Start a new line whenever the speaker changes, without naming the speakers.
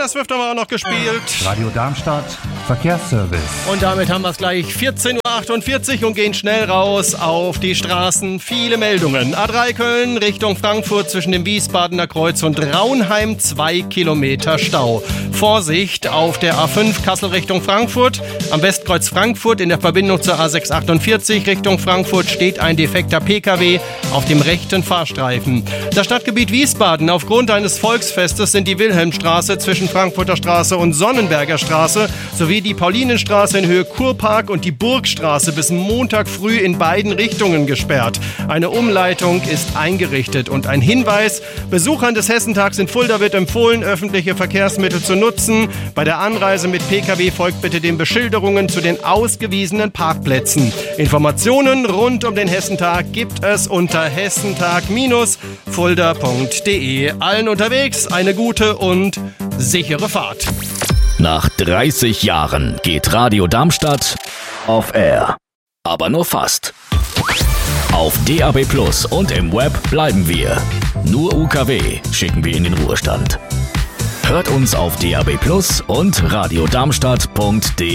Taylor Swift haben wir auch noch gespielt.
Radio Darmstadt, Verkehrsservice.
Und damit haben wir es gleich 14.48 Uhr und gehen schnell raus auf die Straßen. Viele Meldungen. A3 Köln Richtung Frankfurt zwischen dem Wiesbadener Kreuz und Raunheim 2 Kilometer Stau. Vorsicht auf der A5 Kassel Richtung Frankfurt. Am Westkreuz Frankfurt in der Verbindung zur A648 Richtung Frankfurt steht ein defekter PKW auf dem rechten Fahrstreifen. Das Stadtgebiet Wiesbaden. Aufgrund eines Volksfestes sind die Wilhelmstraße zwischen Frankfurter Straße und Sonnenberger Straße sowie die Paulinenstraße in Höhe Kurpark und die Burgstraße bis Montag früh in beiden Richtungen gesperrt. Eine Umleitung ist eingerichtet. Und ein Hinweis: Besuchern des Hessentags in Fulda wird empfohlen, öffentliche Verkehrsmittel zu nutzen. Bei der Anreise mit Pkw folgt bitte den Beschilderungen zu den ausgewiesenen Parkplätzen. Informationen rund um den Hessentag gibt es unter hessentag-fulda.de. Allen unterwegs eine gute und sichere Fahrt.
Nach 30 Jahren geht Radio Darmstadt auf Air. Aber nur fast. Auf DAB+ und im Web bleiben wir. Nur UKW schicken wir in den Ruhestand. Hört uns auf DAB+ und radiodarmstadt.de.